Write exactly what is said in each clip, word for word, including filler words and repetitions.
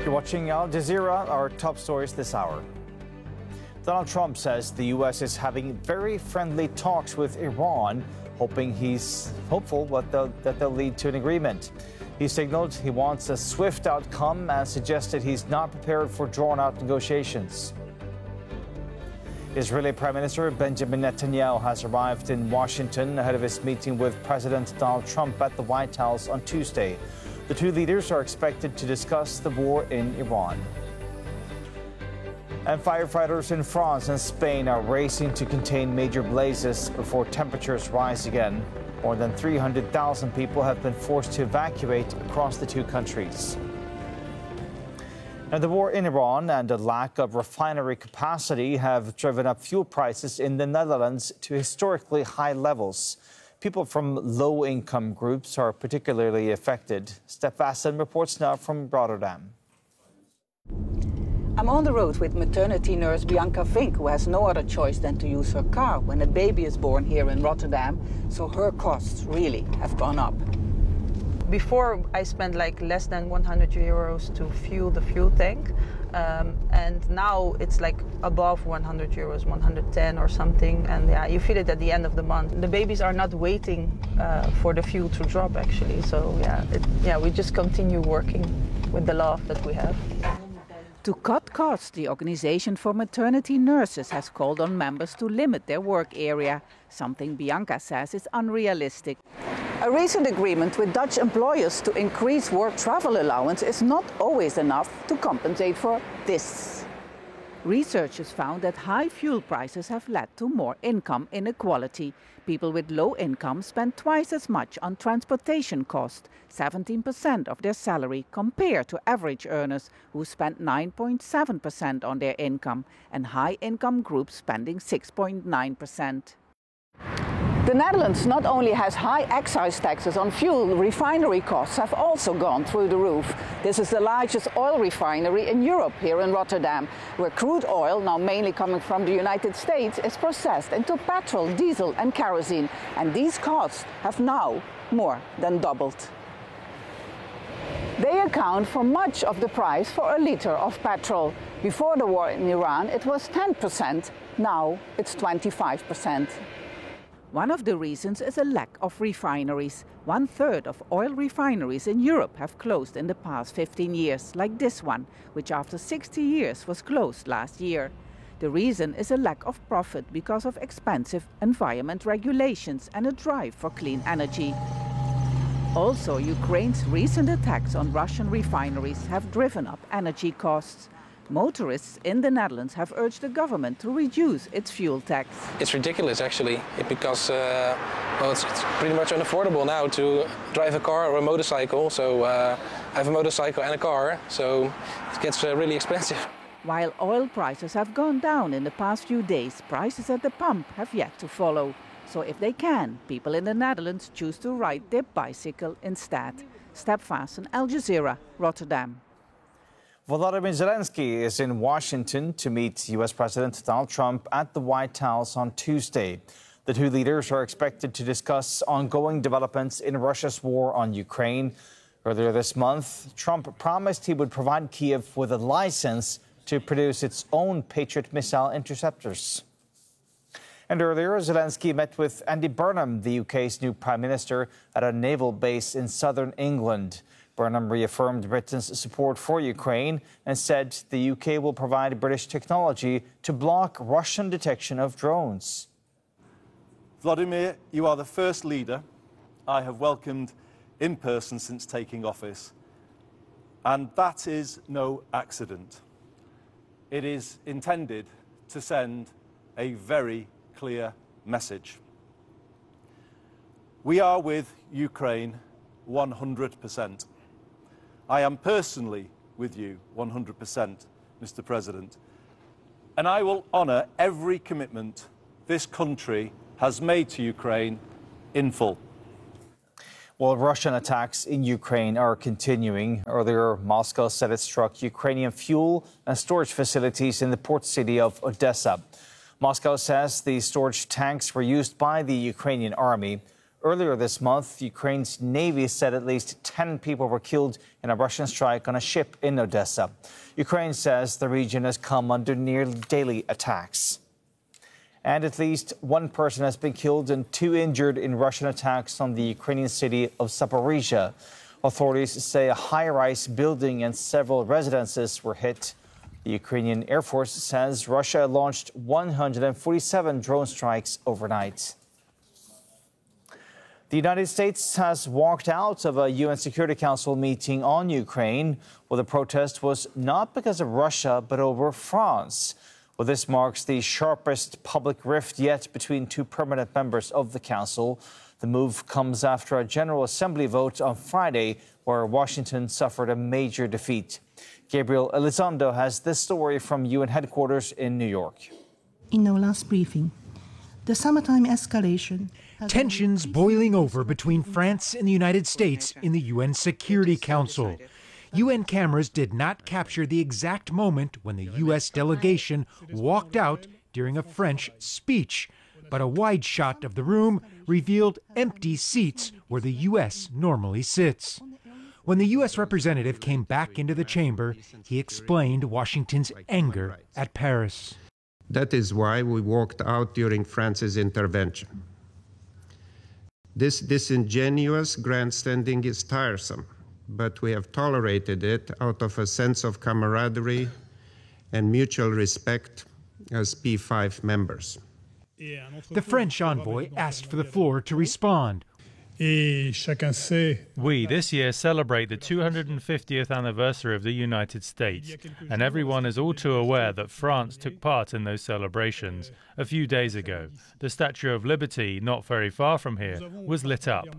You're watching Al Jazeera, our top stories this hour. Donald Trump says the U S is having very friendly talks with Iran, hoping he's hopeful that they'll, that they'll lead to an agreement. He signaled he wants a swift outcome and suggested he's not prepared for drawn-out negotiations. Israeli Prime Minister Benjamin Netanyahu has arrived in Washington ahead of his meeting with President Donald Trump at the White House on Tuesday. The two leaders are expected to discuss the war in Iran. And firefighters in France and Spain are racing to contain major blazes before temperatures rise again. More than three hundred thousand people have been forced to evacuate across the two countries. Now, the war in Iran and a lack of refinery capacity have driven up fuel prices in the Netherlands to historically high levels. People from low-income groups are particularly affected. Steph Vassen reports now from Rotterdam. I'm on the road with maternity nurse Bianca Vink, who has no other choice than to use her car when a baby is born here in Rotterdam, so her costs really have gone up. Before, I spent like less than one hundred euros to fuel the fuel tank, um, and now it's like above one hundred euros, one hundred ten or something, and yeah, you feel it at the end of the month. The babies are not waiting uh, for the fuel to drop, actually, so yeah, it, yeah, we just continue working with the love that we have. To cut costs, the Organization for Maternity Nurses has called on members to limit their work area, something Bianca says is unrealistic. A recent agreement with Dutch employers to increase work travel allowance is not always enough to compensate for this. Researchers found that high fuel prices have led to more income inequality. People with low income spend twice as much on transportation costs, seventeen percent of their salary, compared to average earners who spend nine point seven percent on their income, and high income groups spending six point nine percent. The Netherlands not only has high excise taxes on fuel, refinery costs have also gone through the roof. This is the largest oil refinery in Europe, here in Rotterdam, where crude oil, now mainly coming from the United States, is processed into petrol, diesel and kerosene. And these costs have now more than doubled. They account for much of the price for a litre of petrol. Before the war in Iran, it was ten percent. Now it's twenty-five percent. One of the reasons is a lack of refineries. One third of oil refineries in Europe have closed in the past fifteen years, like this one, which after sixty years was closed last year. The reason is a lack of profit because of expensive environment regulations and a drive for clean energy. Also, Ukraine's recent attacks on Russian refineries have driven up energy costs. Motorists in the Netherlands have urged the government to reduce its fuel tax. It's ridiculous, actually, because uh, well, it's, it's pretty much unaffordable now to drive a car or a motorcycle. So uh, I have a motorcycle and a car, so it gets uh, really expensive. While oil prices have gone down in the past few days, prices at the pump have yet to follow. So if they can, people in the Netherlands choose to ride their bicycle instead. Step Vassen, Al Jazeera, Rotterdam. Volodymyr Zelensky is in Washington to meet U S President Donald Trump at the White House on Tuesday. The two leaders are expected to discuss ongoing developments in Russia's war on Ukraine. Earlier this month, Trump promised he would provide Kyiv with a license to produce its own Patriot missile interceptors. And earlier, Zelensky met with Andy Burnham, the U K's new Prime Minister, at a naval base in southern England. Burnham reaffirmed Britain's support for Ukraine and said the U K will provide British technology to block Russian detection of drones. Vladimir, you are the first leader I have welcomed in person since taking office. And that is no accident. It is intended to send a very clear message. We are with Ukraine one hundred percent. I am personally with you one hundred percent, Mister President, and I will honour every commitment this country has made to Ukraine in full. Well, Russian attacks in Ukraine are continuing. Earlier, Moscow said it struck Ukrainian fuel and storage facilities in the port city of Odessa. Moscow says the storage tanks were used by the Ukrainian army. earlier this month, Ukraine's Navy said at least ten people were killed in a Russian strike on a ship in Odessa. Ukraine says the region has come under nearly daily attacks. And at least one person has been killed and two injured in Russian attacks on the Ukrainian city of Zaporizhia. Authorities say a high-rise building and several residences were hit. The Ukrainian Air Force says Russia launched one hundred forty-seven drone strikes overnight. The United States has walked out of a U N Security Council meeting on Ukraine. Well, the protest was not because of Russia, but over France. Well, this marks the sharpest public rift yet between two permanent members of the Council. The move comes after a General Assembly vote on Friday, where Washington suffered a major defeat. Gabriel Elizondo has this story from U N headquarters in New York. In our last briefing, the summertime escalation... Tensions boiling over between France and the United States in the U N Security Council. U N cameras did not capture the exact moment when the U S delegation walked out during a French speech, but a wide shot of the room revealed empty seats where the U S normally sits. When the U S representative came back into the chamber, he explained Washington's anger at Paris. That is why we walked out during France's intervention. This disingenuous grandstanding is tiresome, but we have tolerated it out of a sense of camaraderie and mutual respect as P five members. The French envoy asked for the floor to respond. We this year celebrate the two hundred fiftieth anniversary of the United States, and everyone is all too aware that France took part in those celebrations. A few days ago, the Statue of Liberty, not very far from here, was lit up.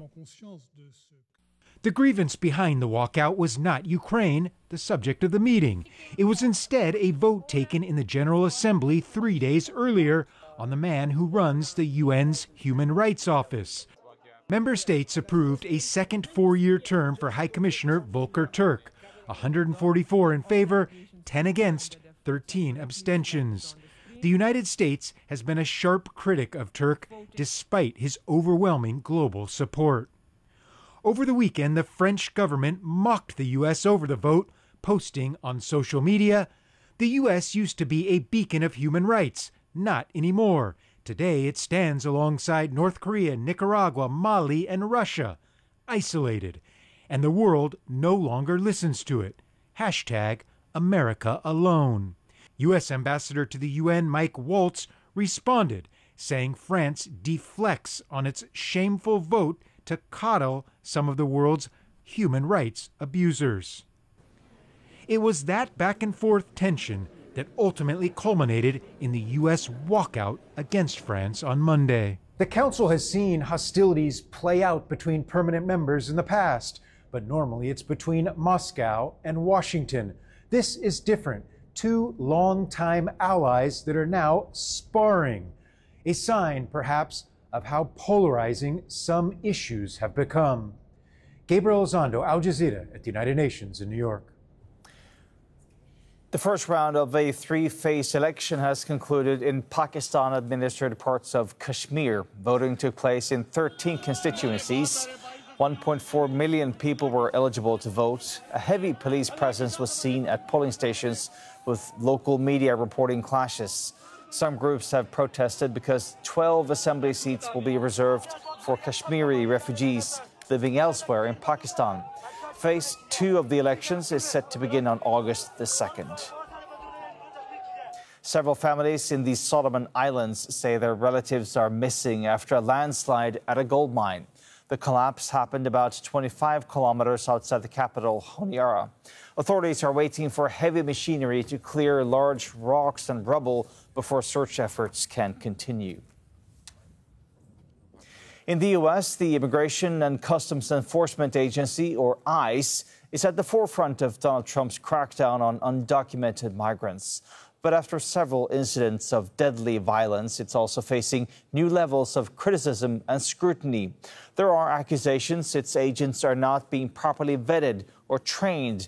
The grievance behind the walkout was not Ukraine, the subject of the meeting. It was instead a vote taken in the General Assembly three days earlier on the man who runs the U N's Human Rights Office. Member states approved a second four-year term for High Commissioner Volker Turk, one hundred forty-four in favor, ten against, thirteen abstentions. The United States has been a sharp critic of Turk despite his overwhelming global support. Over the weekend, the French government mocked the U S over the vote, posting on social media, "The U S used to be a beacon of human rights, not anymore. Today it stands alongside North Korea, Nicaragua, Mali, and Russia, isolated, and the world no longer listens to it. Hashtag America alone." U S Ambassador to the U N Mike Waltz responded, saying France deflects on its shameful vote to coddle some of the world's human rights abusers. It was that back and forth tension that ultimately culminated in the U S walkout against France on Monday. The Council has seen hostilities play out between permanent members in the past, but normally it's between Moscow and Washington. This is different. Two longtime allies that are now sparring. A sign, perhaps, of how polarizing some issues have become. Gabriel Elizondo, Al Jazeera at the United Nations in New York. The first round of a three-phase election has concluded in Pakistan-administered parts of Kashmir. Voting took place in thirteen constituencies. one point four million people were eligible to vote. A heavy police presence was seen at polling stations, with local media reporting clashes. Some groups have protested because twelve assembly seats will be reserved for Kashmiri refugees living elsewhere in Pakistan. Phase two of the elections is set to begin on August the second. Several families in the Solomon Islands say their relatives are missing after a landslide at a gold mine. The collapse happened about twenty-five kilometers outside the capital, Honiara. Authorities are waiting for heavy machinery to clear large rocks and rubble before search efforts can continue. In the U S, the Immigration and Customs Enforcement Agency, or ICE, is at the forefront of Donald Trump's crackdown on undocumented migrants. But after several incidents of deadly violence, it's also facing new levels of criticism and scrutiny. There are accusations its agents are not being properly vetted or trained